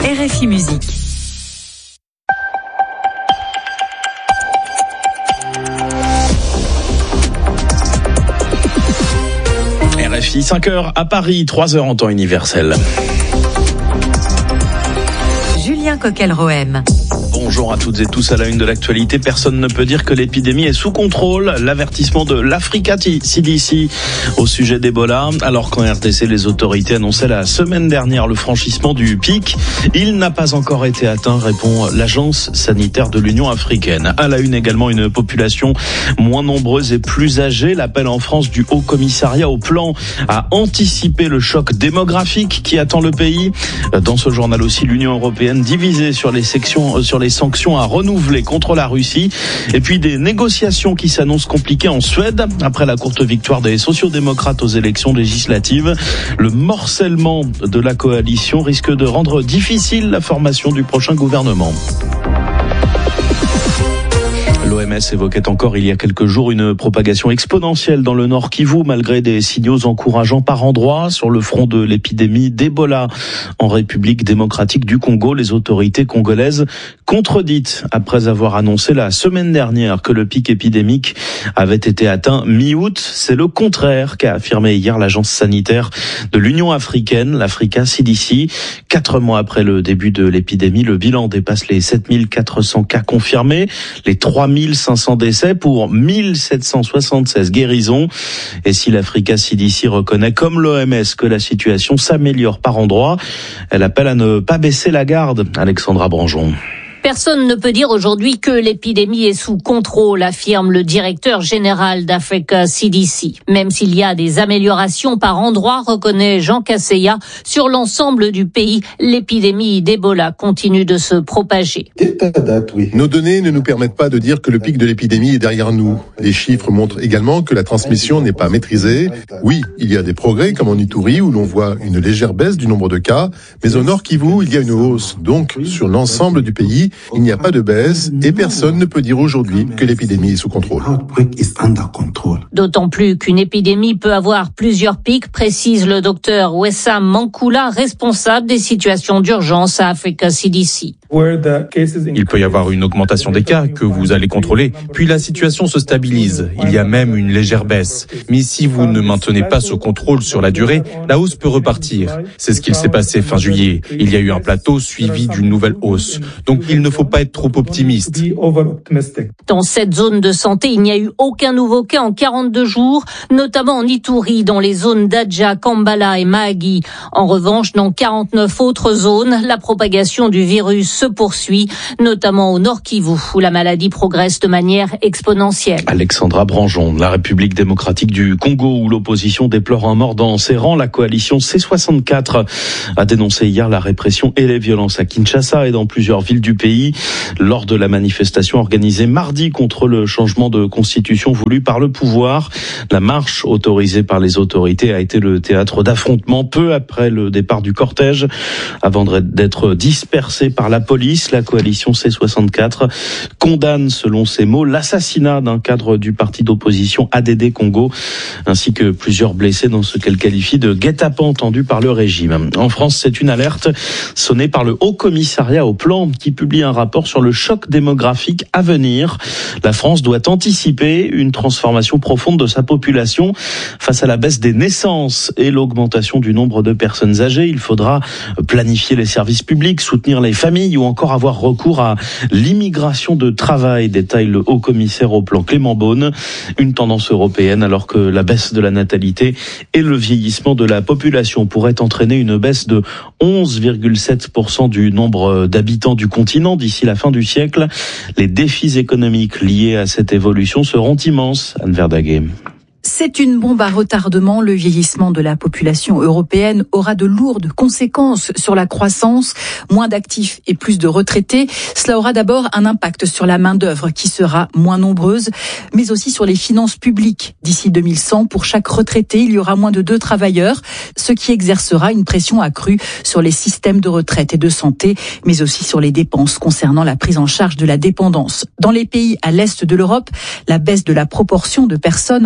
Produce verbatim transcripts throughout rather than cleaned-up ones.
R F I Musique. R F I, cinq heures à Paris, trois heures en temps universel. Julien Coquel-Rohem. Bonjour à toutes et tous. À la une de l'actualité, personne ne peut dire que l'épidémie est sous contrôle. L'avertissement de l'Africa C D C au sujet d'Ebola. Alors qu'en R D C, les autorités annonçaient la semaine dernière le franchissement du pic, il n'a pas encore été atteint, répond l'agence sanitaire de l'Union africaine. À la une également, une population moins nombreuse et plus âgée. L'appel en France du Haut Commissariat au plan à anticiper le choc démographique qui attend le pays. Dans ce journal aussi, l'Union européenne divisée sur les sections, sur les sanctions à renouveler contre la Russie, et puis des négociations qui s'annoncent compliquées en Suède après la courte victoire des sociodémocrates aux élections législatives. Le morcellement de la coalition risque de rendre difficile la formation du prochain gouvernement. L'O M S évoquait encore il y a quelques jours une propagation exponentielle dans le Nord Kivu, malgré des signaux encourageants par endroits. Sur le front de l'épidémie d'Ebola en République démocratique du Congo, les autorités congolaises contredites après avoir annoncé la semaine dernière que le pic épidémique avait été atteint mi-août. C'est le contraire qu'a affirmé hier l'agence sanitaire de l'Union africaine, l'Africa C D C. Quatre mois après le début de l'épidémie, le bilan dépasse les sept mille quatre cents cas confirmés, les trois mille cinq cents décès pour mille sept cent soixante-seize guérisons. Et si l'Africa C D C reconnaît comme l'O M S que la situation s'améliore par endroits, elle appelle à ne pas baisser la garde. Alexandra Branjon. Personne ne peut dire aujourd'hui que l'épidémie est sous contrôle, affirme le directeur général d'Africa C D C. Même s'il y a des améliorations par endroits, reconnaît Jean Casseya, sur l'ensemble du pays, l'épidémie d'Ebola continue de se propager. Nos données ne nous permettent pas de dire que le pic de l'épidémie est derrière nous. Les chiffres montrent également que la transmission n'est pas maîtrisée. Oui, il y a des progrès comme en Ituri où l'on voit une légère baisse du nombre de cas, mais au Nord Kivu, il y a une hausse. Donc, sur l'ensemble du pays, il n'y a pas de baisse et personne ne peut dire aujourd'hui que l'épidémie est sous contrôle. D'autant plus qu'une épidémie peut avoir plusieurs pics, précise le docteur Wessam Mankula, responsable des situations d'urgence à Africa C D C. Il peut y avoir une augmentation des cas que vous allez contrôler, puis la situation se stabilise. Il y a même une légère baisse. Mais si vous ne maintenez pas ce contrôle sur la durée, la hausse peut repartir. C'est ce qu'il s'est passé fin juillet. Il y a eu un plateau suivi d'une nouvelle hausse. Donc il ne faut pas être trop optimiste. Dans cette zone de santé, il n'y a eu aucun nouveau cas en quarante-deux jours, notamment en Ituri, dans les zones d'Adja, Kambala et Mahagi. En revanche, dans quarante-neuf autres zones, la propagation du virus se poursuit, notamment au Nord Kivu, où la maladie progresse de manière exponentielle. Alexandra Branjon, la République démocratique du Congo, où l'opposition déplore un mort dans ses rangs. La coalition C soixante-quatre a dénoncé hier la répression et les violences à Kinshasa et dans plusieurs villes du pays lors de la manifestation organisée mardi contre le changement de constitution voulu par le pouvoir. La marche autorisée par les autorités a été le théâtre d'affrontements peu après le départ du cortège, avant d'être dispersé par la police. La coalition C soixante-quatre condamne, selon ses mots, l'assassinat d'un cadre du parti d'opposition A D D Congo, ainsi que plusieurs blessés dans ce qu'elle qualifie de guet-apens tendu par le régime. En France, c'est une alerte sonnée par le Haut Commissariat au plan qui publie un rapport sur le choc démographique à venir. La France doit anticiper une transformation profonde de sa population face à la baisse des naissances et l'augmentation du nombre de personnes âgées. Il faudra planifier les services publics, soutenir les familles ou encore avoir recours à l'immigration de travail, détaille le haut commissaire au plan Clément Beaune. Une tendance européenne alors que la baisse de la natalité et le vieillissement de la population pourraient entraîner une baisse de onze virgule sept pour cent du nombre d'habitants du continent d'ici la fin du siècle. Les défis économiques liés à cette évolution seront immenses. Anne Verdaguet. C'est une bombe à retardement. Le vieillissement de la population européenne aura de lourdes conséquences sur la croissance. Moins d'actifs et plus de retraités. Cela aura d'abord un impact sur la main-d'œuvre qui sera moins nombreuse, mais aussi sur les finances publiques. D'ici deux mille cent, pour chaque retraité, il y aura moins de deux travailleurs, ce qui exercera une pression accrue sur les systèmes de retraite et de santé, mais aussi sur les dépenses concernant la prise en charge de la dépendance. Dans les pays à l'est de l'Europe, la baisse de la proportion de personnes en âge de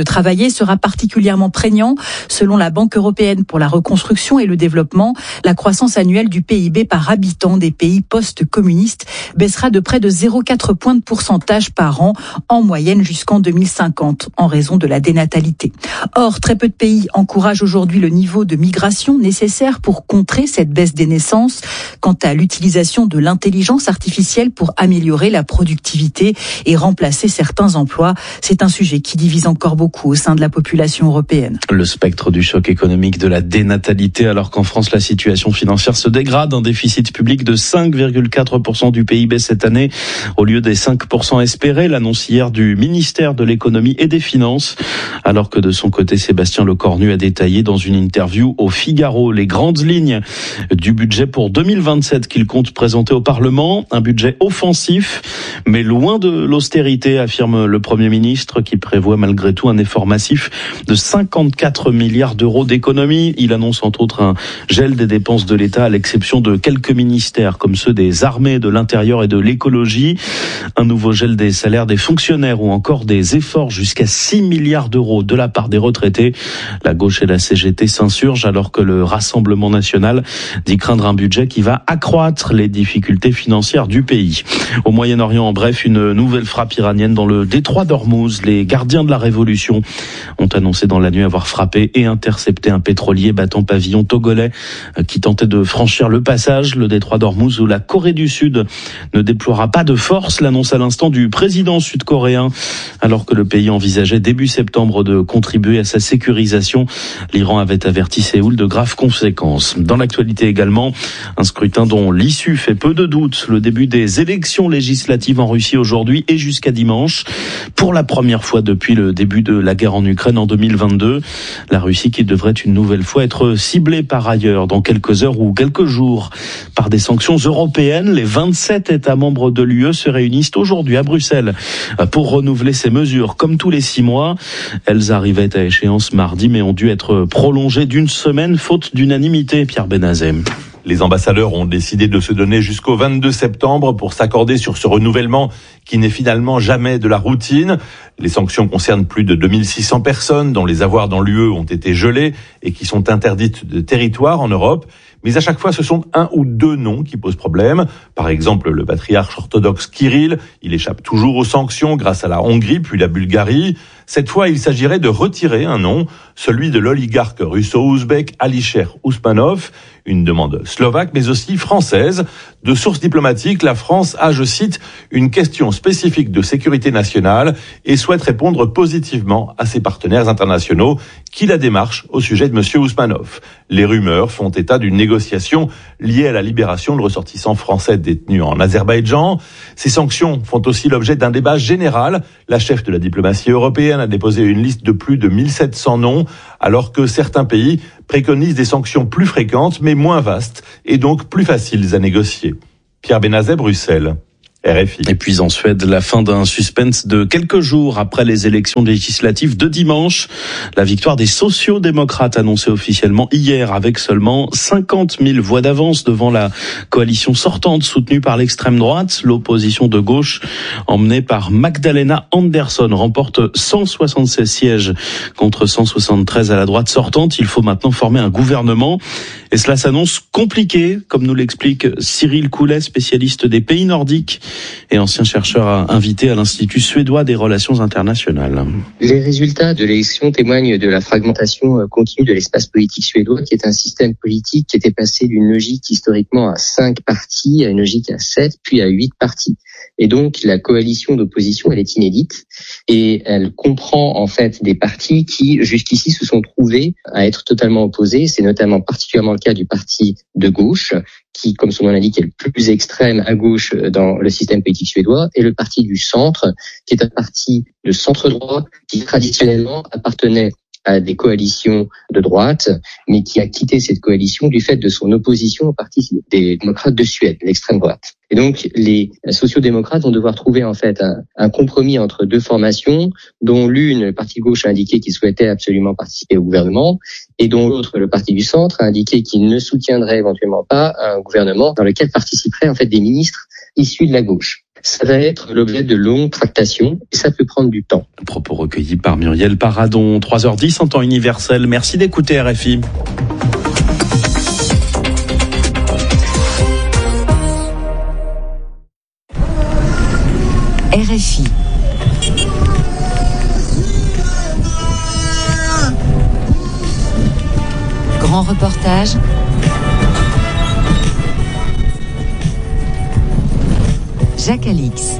de travailler sera particulièrement prégnant. Selon la Banque européenne pour la reconstruction et le développement, la croissance annuelle du P I B par habitant des pays post-communistes baissera de près de zéro virgule quatre points de pourcentage par an, en moyenne jusqu'en deux mille cinquante, en raison de la dénatalité. Or, très peu de pays encouragent aujourd'hui le niveau de migration nécessaire pour contrer cette baisse des naissances. Quant à l'utilisation de l'intelligence artificielle pour améliorer la productivité et remplacer certains emplois, c'est un sujet qui divise encore beaucoup au sein de la population européenne. Le spectre du choc économique, de la dénatalité, alors qu'en France, la situation financière se dégrade. Un déficit public de cinq virgule quatre pour cent du P I B cette année, au lieu des cinq pour cent espérés. L'annonce hier du ministère de l'économie et des finances. Alors que de son côté, Sébastien Lecornu a détaillé dans une interview au Figaro les grandes lignes du budget pour deux mille vingt-sept qu'il compte présenter au Parlement. Un budget offensif, mais loin de l'austérité, affirme le Premier ministre, qui prévoit malgré tout un effort massif de cinquante-quatre milliards d'euros d'économies. Il annonce entre autres un gel des dépenses de l'État, à l'exception de quelques ministères comme ceux des armées, de l'intérieur et de l'écologie. Un nouveau gel des salaires des fonctionnaires ou encore des efforts jusqu'à six milliards d'euros de la part des retraités. La gauche et la C G T s'insurgent alors que le Rassemblement national dit craindre un budget qui va accroître les difficultés financières du pays. Au Moyen-Orient, en bref, une nouvelle frappe iranienne dans le détroit d'Ormuz. Les gardiens de la révolution ont annoncé dans la nuit avoir frappé et intercepté un pétrolier battant pavillon togolais qui tentait de franchir le passage. Le détroit d'Ormuz où la Corée du Sud ne déploiera pas de force, l'annonce à l'instant du président sud-coréen, alors que le pays envisageait début septembre de contribuer à sa sécurisation. L'Iran avait averti Séoul de graves conséquences. Dans l'actualité également, un scrutin dont l'issue fait peu de doute. Le début des élections législatives en Russie aujourd'hui et jusqu'à dimanche. Pour la première fois depuis le début de la guerre en Ukraine en deux mille vingt-deux. La Russie qui devrait une nouvelle fois être ciblée par ailleurs dans quelques heures ou quelques jours par des sanctions européennes. Les vingt-sept États membres de l'U E se réunissent aujourd'hui à Bruxelles pour renouveler ces mesures. Comme tous les six mois, elles arrivaient à échéance mardi mais ont dû être prolongées d'une semaine faute d'unanimité. Pierre Benazet. Les ambassadeurs ont décidé de se donner jusqu'au vingt-deux septembre pour s'accorder sur ce renouvellement qui n'est finalement jamais de la routine. Les sanctions concernent plus de deux mille six cents personnes dont les avoirs dans l'U E ont été gelés et qui sont interdites de territoire en Europe. Mais à chaque fois, ce sont un ou deux noms qui posent problème. Par exemple, le patriarche orthodoxe Kirill, il échappe toujours aux sanctions grâce à la Hongrie puis la Bulgarie. Cette fois, il s'agirait de retirer un nom, celui de l'oligarque russo-ouzbek Alisher Ousmanov, une demande slovaque mais aussi française. De sources diplomatiques, la France a, je cite, une question spécifique de sécurité nationale et souhaite répondre positivement à ses partenaires internationaux qui la démarchent au sujet de M. Ousmanov. Les rumeurs font état d'une négociation liée à la libération de ressortissants français détenus en Azerbaïdjan. Ces sanctions font aussi l'objet d'un débat général. La chef de la diplomatie européenne a déposé une liste de plus de mille sept cents noms, alors que certains pays préconisent des sanctions plus fréquentes mais moins vastes et donc plus faciles à négocier. Pierre Benazet, Bruxelles. R F I. Et puis en Suède, la fin d'un suspense de quelques jours après les élections législatives de dimanche. La victoire des sociaux-démocrates annoncée officiellement hier avec seulement cinquante mille voix d'avance devant la coalition sortante soutenue par l'extrême droite. L'opposition de gauche, emmenée par Magdalena Andersson, remporte cent soixante-seize sièges contre cent soixante-treize à la droite sortante. Il faut maintenant former un gouvernement. Et cela s'annonce compliqué, comme nous l'explique Cyril Coulet, spécialiste des pays nordiques et ancien chercheur invité à l'Institut suédois des relations internationales. Les résultats de l'élection témoignent de la fragmentation continue de l'espace politique suédois, qui est un système politique qui était passé d'une logique historiquement à cinq partis à une logique à sept, puis à huit partis. Et donc, la coalition d'opposition, elle est inédite et elle comprend en fait des partis qui, jusqu'ici, se sont trouvés à être totalement opposés. C'est notamment particulièrement le cas du parti de gauche, qui, comme son nom l'indique, est le plus extrême à gauche dans le système politique suédois, et le parti du centre, qui est un parti de centre-droit, qui traditionnellement appartenait à des coalitions de droite, mais qui a quitté cette coalition du fait de son opposition au parti des démocrates de Suède, l'extrême droite. Et donc, les sociaux-démocrates vont devoir trouver en fait un, un compromis entre deux formations, dont l'une, le parti gauche, a indiqué qu'il souhaitait absolument participer au gouvernement, et dont l'autre, le parti du centre, a indiqué qu'il ne soutiendrait éventuellement pas un gouvernement dans lequel participeraient en fait des ministres issus de la gauche. Ça va être l'objet de longues tractations et ça peut prendre du temps. Propos recueillis par Muriel Paradon. trois heures dix en temps universel. Merci d'écouter R F I. R F I. Grand reportage. Jacques Alix.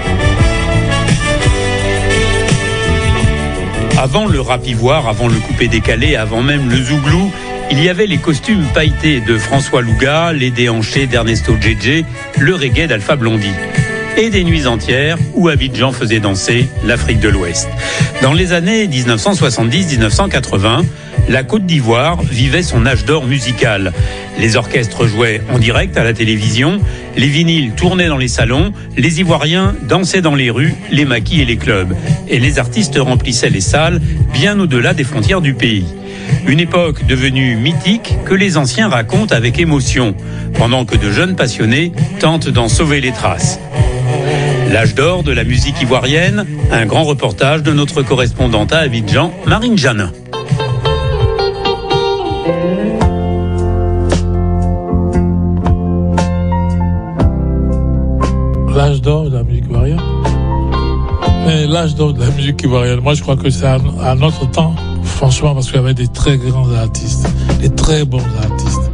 Avant le rapivoire, avant le coupé décalé, avant même le zouglou, il y avait les costumes pailletés de François Louga, les déhanchés d'Ernesto Djedje, le reggae d'Alpha Blondy. Et des nuits entières où Abidjan faisait danser l'Afrique de l'Ouest. Dans les années dix-neuf cent soixante-dix à dix-neuf cent quatre-vingts, la Côte d'Ivoire vivait son âge d'or musical. Les orchestres jouaient en direct à la télévision, les vinyles tournaient dans les salons, les Ivoiriens dansaient dans les rues, les maquis et les clubs. Et les artistes remplissaient les salles bien au-delà des frontières du pays. Une époque devenue mythique que les anciens racontent avec émotion, pendant que de jeunes passionnés tentent d'en sauver les traces. L'âge d'or de la musique ivoirienne, un grand reportage de notre correspondante à Abidjan, Marine Janin. L'âge d'or de la musique ivoirienne. Mais l'âge d'or de la musique ivoirienne, moi je crois que c'est un, un autre temps, franchement, parce qu'il y avait des très grands artistes, des très bons artistes.